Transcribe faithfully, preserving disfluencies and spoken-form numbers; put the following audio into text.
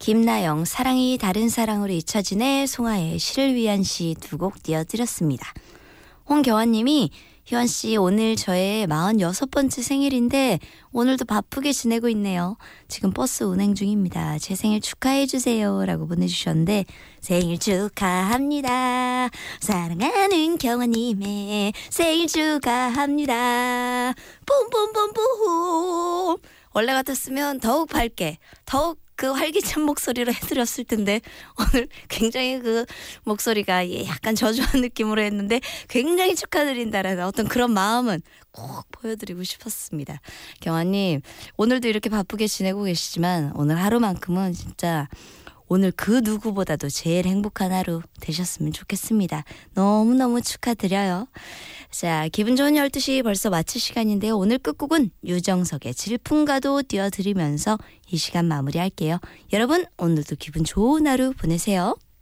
김나영 사랑이 다른 사랑으로 잊혀지네, 송하의 시를 위한 시 두 곡 띄워드렸습니다. 홍경환님이 희원씨 오늘 저의 마흔여섯 번째 생일인데 오늘도 바쁘게 지내고 있네요. 지금 버스 운행 중입니다. 제 생일 축하해주세요 라고 보내주셨는데 생일 축하합니다. 사랑하는 경환님의 생일 축하합니다. 뿜뿜뿜뿜. 원래 같았으면 더욱 밝게 더욱 그 활기찬 목소리로 해드렸을 텐데 오늘 굉장히 그 목소리가 약간 저조한 느낌으로 했는데 굉장히 축하드린다라는 어떤 그런 마음은 꼭 보여드리고 싶었습니다. 경아님 오늘도 이렇게 바쁘게 지내고 계시지만 오늘 하루만큼은 진짜 오늘 그 누구보다도 제일 행복한 하루 되셨으면 좋겠습니다. 너무너무 축하드려요. 자, 기분 좋은 열두 시 벌써 마칠 시간인데요. 오늘 끝곡은 유정석의 질풍가도 띄워드리면서 이 시간 마무리할게요. 여러분 오늘도 기분 좋은 하루 보내세요.